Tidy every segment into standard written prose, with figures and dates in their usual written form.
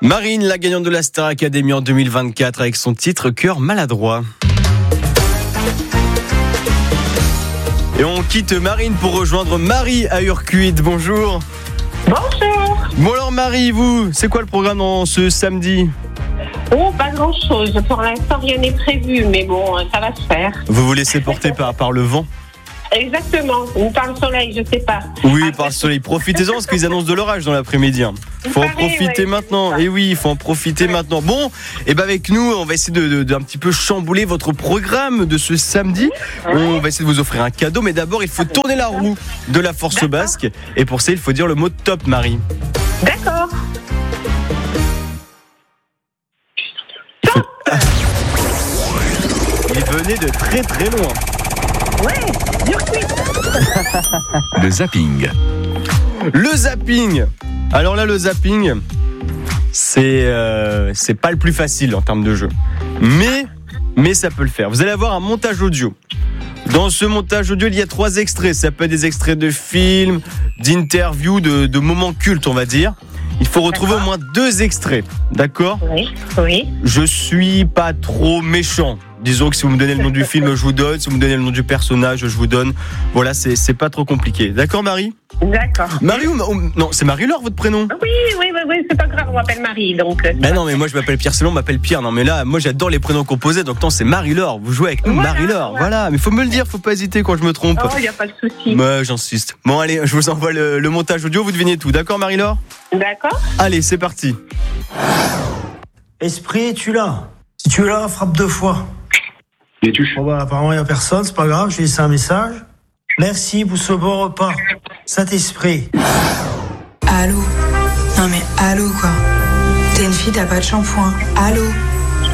Marine, la gagnante de la Star Academy en 2024 avec son titre Cœur maladroit. Et on quitte Marine pour rejoindre Marie à Urcuit. Bonjour. Bonjour. Bon alors Marie, vous, c'est quoi le programme dans ce samedi ? Oh, pas grand-chose. Pour l'instant, rien n'est prévu, mais bon, ça va se faire. Vous vous laissez porter par le vent ? Exactement. Ou par le soleil, je sais pas. Oui, par le soleil. Profitez-en parce qu'ils annoncent de l'orage dans l'après-midi. Faut en profiter maintenant. Et oui, il faut en profiter maintenant. Bon, et ben avec nous, on va essayer d'un petit peu chambouler votre programme de ce samedi. On va essayer de vous offrir un cadeau, mais d'abord, il faut tourner la roue de la force basque. Et pour ça, il faut dire le mot top, Marie. D'accord. Il venait de très très loin. Ouais, Urcuit. Le zapping. Le zapping. Alors là, le zapping, c'est pas le plus facile en termes de jeu. Mais ça peut le faire. Vous allez avoir un montage audio. Dans ce montage audio, il y a 3 extraits. Ça peut être des extraits de films, d'interviews, de moments cultes, on va dire. Il faut retrouver au moins 2 extraits. D'accord ? Oui. Je suis pas trop méchant. Disons que si vous me donnez le nom du film, je vous donne. Si vous me donnez le nom du personnage, je vous donne. Voilà, c'est pas trop compliqué. D'accord, Marie ? D'accord. Marie non, c'est Marie-Laure, votre prénom ? Oui, c'est pas grave, on m'appelle Marie, donc... Ben non, mais moi je m'appelle Pierre Selon, on m'appelle Pierre. Non, mais là, moi j'adore les prénoms composés, donc non, c'est Marie-Laure. Vous jouez avec nous, Marie-Laure. Voilà, mais faut me le dire, faut pas hésiter quand je me trompe. Oh, y a pas de souci. Ouais, j'insiste. Bon, allez, je vous envoie le montage audio, vous devinez tout. D'accord, Marie-Laure ? D'accord. Allez, c'est parti. Esprit, es-tu là ? Si tu es là, frappe 2 fois. Bon bah apparemment il n'y a personne, c'est pas grave, je vais laisser un message. Merci pour ce bon repas. Saint-Esprit. Allô ? Non mais allô quoi. T'es une fille, t'as pas de shampoing. Allô ? Allô ?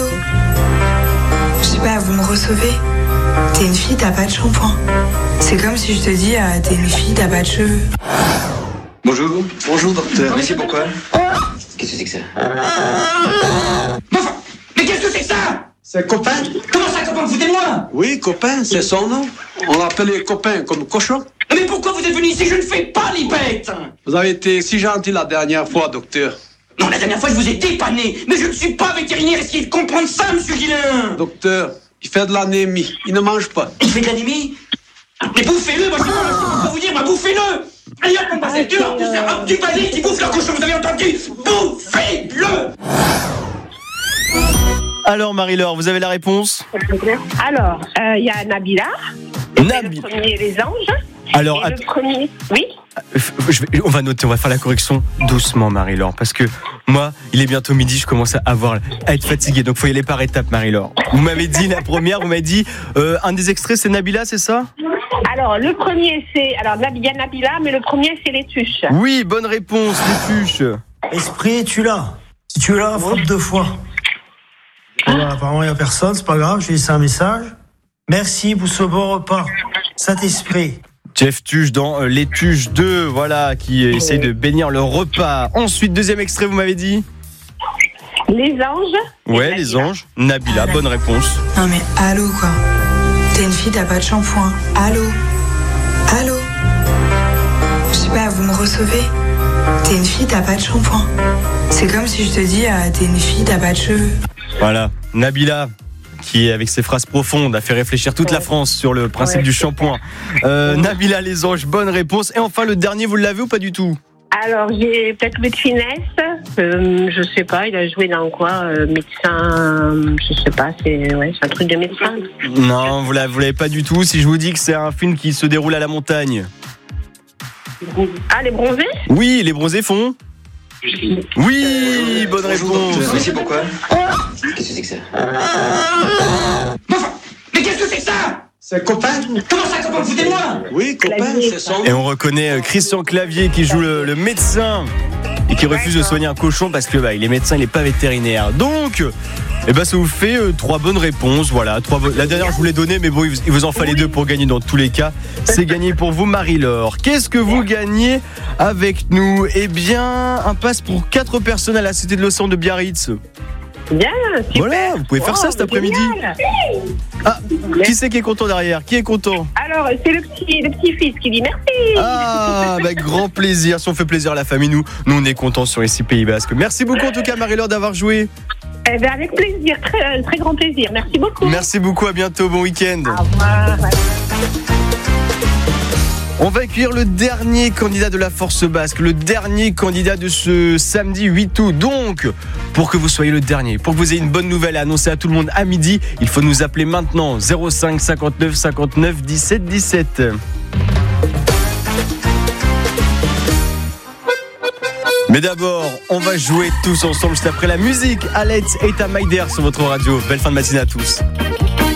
Je sais pas, vous me recevez ? T'es une fille, t'as pas de shampoing. C'est comme si je te dis, t'es une fille, t'as pas de cheveux. Bonjour docteur. Ici pourquoi ? Qu'est-ce que c'est que ça ? Mais qu'est-ce que c'est que ça ? C'est copain. Comment ça, copain ? Foutez-moi ! Oui, copain, c'est son nom. On l'appelle les copains comme cochon. Mais pourquoi vous êtes venu ici ? Je ne fais pas les bêtes ! Vous avez été si gentil la dernière fois, docteur. Non, la dernière fois, je vous ai dépanné. Mais je ne suis pas vétérinaire. Essayez de comprendre ça, monsieur Guillain. Docteur, il fait de l'anémie. Il ne mange pas. Il fait de l'anémie ? Mais bouffez-le, moi je sais pas vous dire, moi bouffez-le ! Allez hop, on passe le dur, du basilic qui bouffe leur cochon, vous avez entendu ? Bouffez-le ! Alors, Marie-Laure, vous avez la réponse ? Alors, il y a Nabila. Le premier, les anges. Alors, le premier, oui. On va noter, on va faire la correction doucement, Marie-Laure, parce que moi, il est bientôt midi, je commence à être fatigué, donc faut y aller par étapes, Marie-Laure. Vous m'avez dit la première, vous m'avez dit un des extraits, c'est Nabila, c'est ça ? Alors, le premier, c'est... Alors, il y a Nabila, mais le premier, c'est les tuches. Oui, bonne réponse, les tuches. Esprit, es-tu là ? Si tu es là, frappe 2 fois. Bon bah apparemment il n'y a personne, c'est pas grave, je vais laisser un message. Merci pour ce bon repas. Saint-Esprit. Jeff Tuche dans Les Tuches 2, voilà, qui essaye de bénir le repas. Ensuite, deuxième extrait, vous m'avez dit ? Les anges. Ouais, les anges. Nabila, bonne réponse. Non mais allô quoi. T'es une fille, t'as pas de shampoing. Allô ? Allô ? Je sais pas, vous me recevez ? T'es une fille, t'as pas de shampoing. C'est comme si je te dis, t'es une fille, t'as pas de cheveux. Voilà, Nabila, qui avec ses phrases profondes a fait réfléchir toute la France sur le principe du shampoing. Nabila, les anges, bonne réponse. Et enfin, le dernier, vous l'avez ou pas du tout ? Alors, j'ai peut-être le de finesse. Je sais pas, il a joué dans quoi ? Médecin, je sais pas, c'est un truc de médecin. Non, vous l'avez pas du tout. Si je vous dis que c'est un film qui se déroule à la montagne. Ah, les bronzés ? Oui, les bronzés font. Oui, bonne réponse. Ici pourquoi ? Qu'est-ce que c'est que ça ? Mais qu'est-ce que c'est que ça ? C'est copain. Comment ça, copain ? Foutez-moi ! Oui, copain, c'est son nom. Et on reconnaît Christian Clavier qui joue le médecin et qui refuse de soigner un cochon parce que il est médecin, il est pas vétérinaire. Donc, ça vous fait 3 bonnes réponses. Voilà, la dernière je vous l'ai donnée, mais bon, il vous en fallait 2 pour gagner dans tous les cas. C'est gagné pour vous, Marie-Laure. Qu'est-ce que vous gagnez avec nous ? Eh bien, un pass pour 4 personnes à la Cité de l'Océan de Biarritz. Bien, super. Voilà, vous pouvez faire ça cet après-midi. Génial. Ah, qui c'est qui est content derrière? Qui est content? Alors, c'est le petit-fils qui dit merci. Ah, avec grand plaisir. Si on fait plaisir à la famille, nous on est contents sur ici Pays Basque. Merci beaucoup en tout cas Marie-Laure d'avoir joué. Eh bien, avec plaisir, très, très grand plaisir. Merci beaucoup. Merci beaucoup, à bientôt, bon week-end. Au revoir. On va accueillir le dernier candidat de la Force Basque, le dernier candidat de ce samedi 8 août. Donc, pour que vous soyez le dernier, pour que vous ayez une bonne nouvelle à annoncer à tout le monde à midi, il faut nous appeler maintenant 05 59 59 17 17. Mais d'abord, on va jouer tous ensemble juste après la musique. Alex et Tamaider sur votre radio. Belle fin de matinée à tous.